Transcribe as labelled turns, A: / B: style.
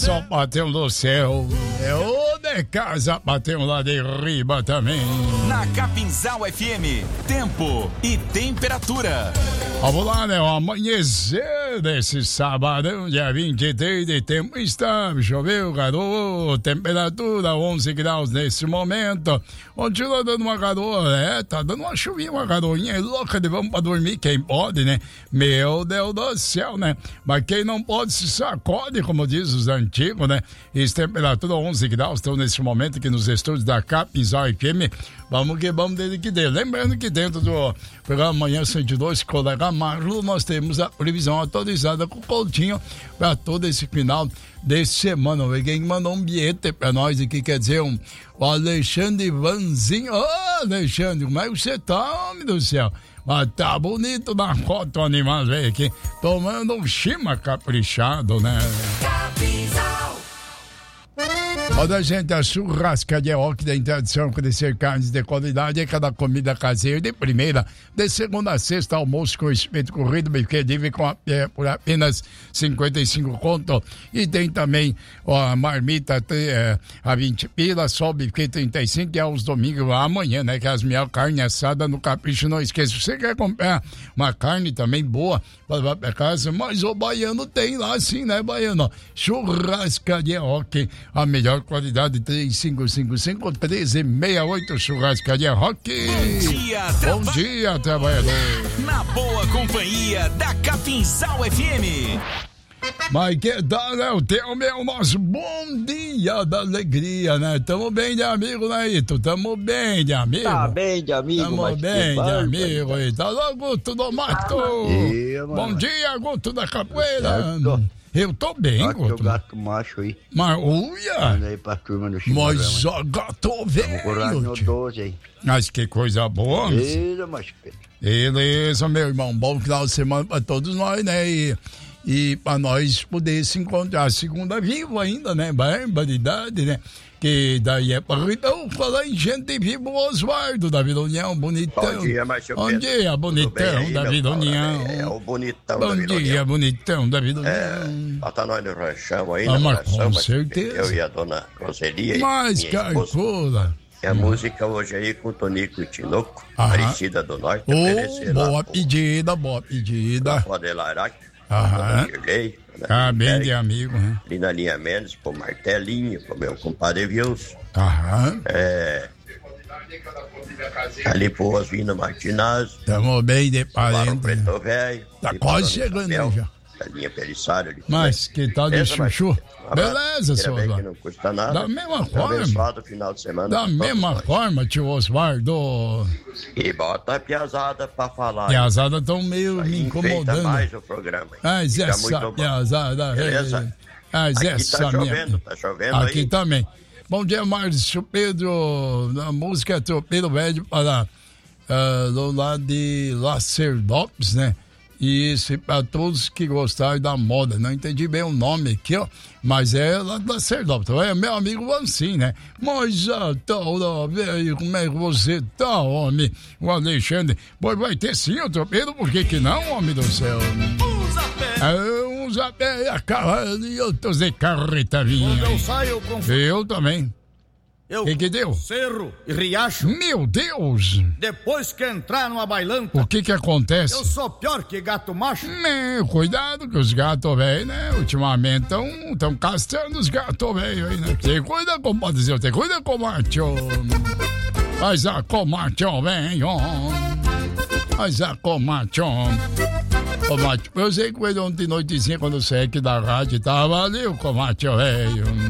A: Só bateu no céu, é o de casa bateu lá de riba também.
B: Na Capinzal FM, tempo e temperatura.
A: Vamos lá, né? O amanhecer desse sábado, dia 23 de tempo estável, choveu, garoa, temperatura 11 graus nesse momento. Continua dando uma garoa, tá dando uma chuvinha, uma garoinha louca de vamos pra dormir, quem pode, né? Meu Deus do céu, né? Mas quem não pode se sacode, como diz os antigos, né? E temperatura 11 graus, estão nesse momento aqui nos estúdios da Capinzal FM. Vamos que vamos desde que dê. Lembrando que dentro do programa Manhã 102, colega Marlo, nós temos a previsão atualizada com o Coutinho para todo esse final de semana. Quem mandou um bilhete para nós aqui, quer dizer, o Alexandre Vanzinho. Ô, Alexandre, como é que você tá, homem do céu? Mas tá bonito na foto, o animal velho aqui, tomando um chima caprichado, né? Olha, gente, a churrascaria Rock da tradição, oferecer carnes de qualidade e cada comida caseira de primeira, de segunda a sexta, almoço com espeto corrido, buffet livre por apenas 55 conto. E tem também a marmita a 20 pila, só o buffet 35 e aos domingos, amanhã, né, que as minhas carne assada no capricho, não esqueça. Você quer comprar uma carne também boa para levar para casa, mas o baiano tem lá sim, né, baiano? Churrascaria Rock, a melhor qualidade, 3555-1368, Churrascaria Rock. Bom dia, trabalhador.
B: Na boa companhia da Capinzal FM.
A: Mas que tal, né? O teu, nosso bom dia da alegria, né? Tamo bem de amigo, né, Ito? Tamo bem de amigo.
C: Tá bem de amigo,
A: tamo bem de amigo, Ito. Alô, Guto do Mato. Bom dia, Guto da Capoeira. Eu tô bem, Guto.
C: O gato macho aí.
A: Mas, olha.
C: Manda aí pra turma no Chimarrão.
A: Mas, ó, gato velho.
C: Vamos no 12 aí.
A: Mas que coisa boa.
C: Beleza, macho.
A: Beleza, meu irmão. Bom final de semana pra todos nós, né? E pra nós poder se encontrar segunda vivo ainda, né? Barbaridade, né? Que daí é pra então falar em gente viva, o Osvaldo da Vila União, bonitão.
C: Bom dia, Márcio
A: Bom dia, bonitão aí, da Vila União.
C: É o bonitão
A: da
C: Vila União.
A: Bom dia, bonitão da Vila União.
C: Bota nós no ranchão aí,
A: mas com certeza.
C: Eu e a dona Roselia.
A: Mas, carcola.
C: E a música hoje aí com o Tonico e o Tinoco, Aparecida do Norte.
A: Boa pedida, boa pedida.
C: Pode Larac.
A: Tá bem de amigo, né?
C: Ali na linha Mendes, pro Martelinho, pro meu compadre Wilson. Ali pro Osvino Martinaz.
A: Tamo bem de parente.
C: Preto Velho.
A: Tá quase chegando aí já.
C: Da linha Perissário.
A: Mas que tal de chuchu? Beleza, seu Osvaldo.
C: Não custa nada.
A: Da mesma forma.
C: Abençoado final de semana.
A: Da mesma forma, tio Osvaldo.
C: E bota a piazada pra falar.
A: Piazada tão meio me incomodando.
C: Mais o programa.
A: Mas essa piazada.
C: Beleza?
A: Mas
C: aqui
A: essa
C: tá chovendo, tá chovendo
A: aqui
C: aí.
A: Também. Bom dia, Márcio Pedro. A música é Tropeiro Velho para do lado de Lacerdópolis, né? E isso para todos que gostaram da moda. Não entendi bem o nome aqui, ó. Mas é lá da Lacerdópolis. É meu amigo Vancim, né? Mas velho, como é que você tá, homem? O Alexandre. Pois vai ter sim o tropeiro, por que não, homem do céu? Usa pé, a carro e outros de carreta vinha.
D: Quando eu saio, eu confundo.
A: Eu também. Que deu?
D: Cerro e Riacho.
A: Meu Deus!
D: Depois que entrar numa bailanta.
A: O que acontece?
D: Eu sou pior que gato macho.
A: Cuidado que os gatos velhos, né? Ultimamente estão castrando os gatos velhos aí, né? Você cuida com, pode dizer, você cuida com o macho. Mas a com macho velho. Mas a com macho. Ô, macho, eu sei que foi ontem noitezinha quando você é aqui da rádio, tava ali o macho velho.